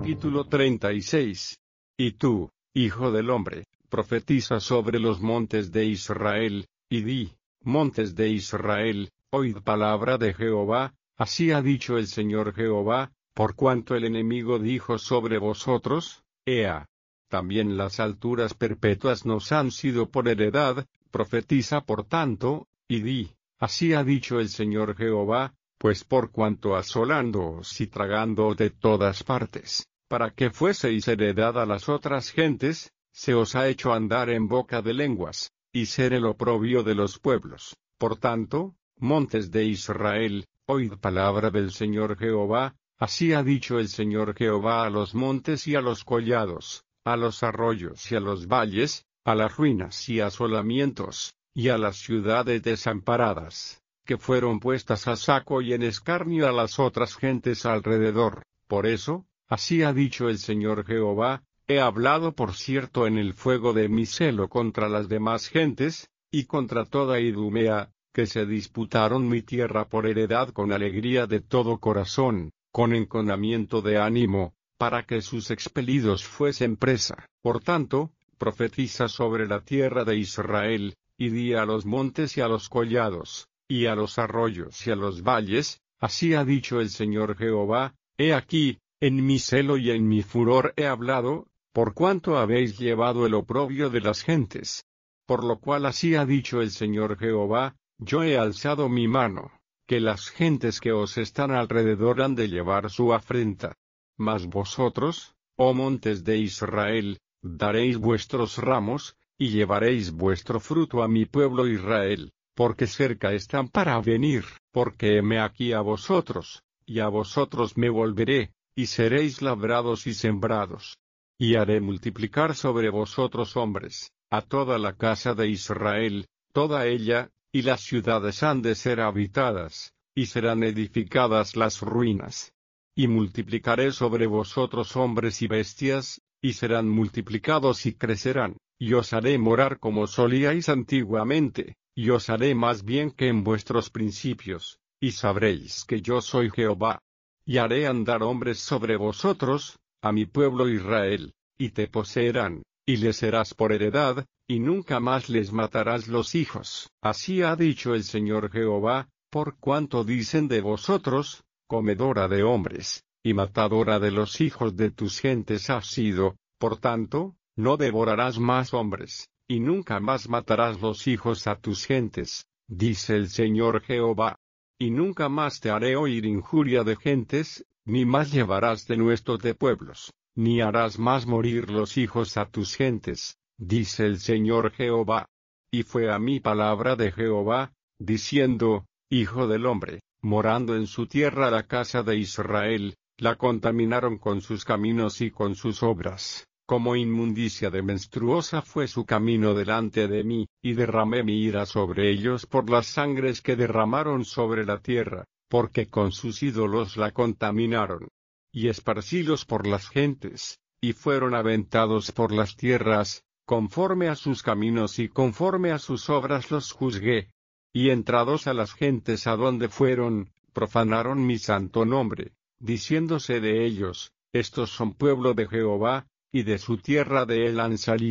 Capítulo 36. Y tú, hijo del hombre, profetiza sobre los montes de Israel, y di: montes de Israel, oíd palabra de Jehová, así ha dicho el Señor Jehová, por cuanto el enemigo dijo sobre vosotros: Ea. También las alturas perpetuas nos han sido por heredad, profetiza por tanto, y di: así ha dicho el Señor Jehová, pues por cuanto asolándoos y tragándoos de todas partes, para que fueseis heredad a las otras gentes, se os ha hecho andar en boca de lenguas, y ser el oprobio de los pueblos. Por tanto, montes de Israel, oíd palabra del Señor Jehová, así ha dicho el Señor Jehová a los montes y a los collados, a los arroyos y a los valles, a las ruinas y asolamientos, y a las ciudades desamparadas, que fueron puestas a saco y en escarnio a las otras gentes alrededor. Por eso, así ha dicho el Señor Jehová: he hablado por cierto en el fuego de mi celo contra las demás gentes, y contra toda Idumea, que se disputaron mi tierra por heredad con alegría de todo corazón, con enconamiento de ánimo, para que sus expelidos fuesen presa. Por tanto, profetiza sobre la tierra de Israel, y di a los montes y a los collados, y a los arroyos y a los valles: así ha dicho el Señor Jehová: he aquí, en mi celo y en mi furor he hablado, por cuanto habéis llevado el oprobio de las gentes. Por lo cual así ha dicho el Señor Jehová: yo he alzado mi mano, que las gentes que os están alrededor han de llevar su afrenta. Mas vosotros, oh montes de Israel, daréis vuestros ramos, y llevaréis vuestro fruto a mi pueblo Israel, porque cerca están para venir, porque heme aquí a vosotros, y a vosotros me volveré, y seréis labrados y sembrados. Y haré multiplicar sobre vosotros hombres, a toda la casa de Israel, toda ella, y las ciudades han de ser habitadas, y serán edificadas las ruinas. Y multiplicaré sobre vosotros hombres y bestias, y serán multiplicados y crecerán, y os haré morar como solíais antiguamente, y os haré más bien que en vuestros principios, y sabréis que yo soy Jehová. Y haré andar hombres sobre vosotros, a mi pueblo Israel, y te poseerán, y les serás por heredad, y nunca más les matarás los hijos. Así ha dicho el Señor Jehová, por cuanto dicen de vosotros: comedora de hombres, y matadora de los hijos de tus gentes has sido, por tanto, no devorarás más hombres, y nunca más matarás los hijos a tus gentes, dice el Señor Jehová. Y nunca más te haré oír injuria de gentes, ni más llevarás denuestos de pueblos, ni harás más morir los hijos a tus gentes, dice el Señor Jehová. Y fue a mí palabra de Jehová, diciendo: hijo del hombre, morando en su tierra la casa de Israel, la contaminaron con sus caminos y con sus obras. Como inmundicia de menstruosa fue su camino delante de mí, y derramé mi ira sobre ellos por las sangres que derramaron sobre la tierra, porque con sus ídolos la contaminaron. Y esparcílos por las gentes, y fueron aventados por las tierras, conforme a sus caminos y conforme a sus obras los juzgué. Y entrados a las gentes a donde fueron, profanaron mi santo nombre, diciéndose de ellos: estos son pueblo de Jehová, y de su tierra de él han salido.